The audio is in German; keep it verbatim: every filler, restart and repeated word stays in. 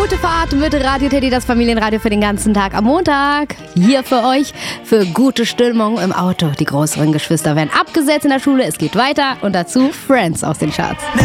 Gute Fahrt mit Radio Teddy, das Familienradio für den ganzen Tag am Montag. Hier für euch für gute Stimmung im Auto. Die größeren Geschwister werden abgesetzt in der Schule, es geht weiter und dazu Friends aus den Charts.